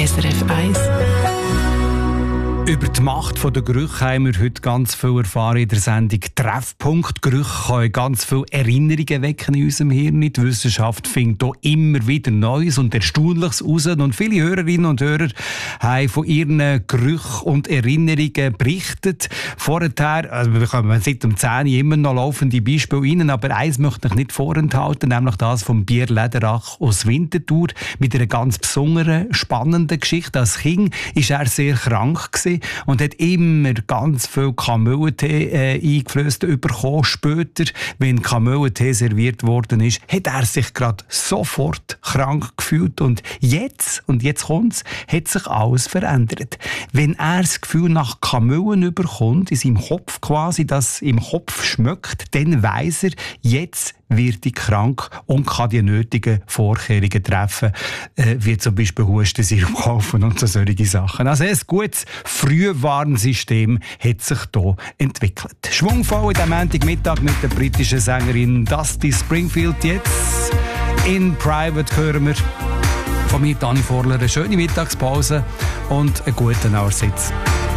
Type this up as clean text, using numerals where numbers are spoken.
SRF 1. Über die Macht der Gerüche haben wir heute ganz viel erfahren in der Sendung Treffpunkt. Gerüche können ganz viele Erinnerungen wecken in unserem Hirn. Die Wissenschaft findet hier immer wieder Neues und Erstaunliches raus. Und viele Hörerinnen und Hörer haben von ihren Gerüchen und Erinnerungen berichtet. Vorher, also wir kommen seit dem 10 immer noch laufende Beispiele rein, aber eins möchte ich nicht vorenthalten, nämlich das von Pierre Lederach aus Winterthur mit einer ganz besonderen, spannenden Geschichte. Als Kind war er sehr krank und hat immer ganz viel Kamillentee eingeflößt bekommen. Später, wenn Kamillentee serviert worden ist, hat er sich gerade sofort krank gefühlt. Und jetzt kommt's, hat sich alles verändert. Wenn er das Gefühl nach Kamillen bekommt, in seinem Kopf quasi, das im Kopf schmeckt, dann weiss er, jetzt wird ich krank und kann die nötigen Vorkehrungen treffen, wie zum Beispiel Hustensirup kaufen und solche Sachen. Also ein gutes Frühwarnsystem hat sich hier entwickelt. Schwungvoll in diesem Montagmittag mit der britischen Sängerin Dusty Springfield. Jetzt in Private hören wir von mir, Dani Vorler, eine schöne Mittagspause und einen guten Aussitz.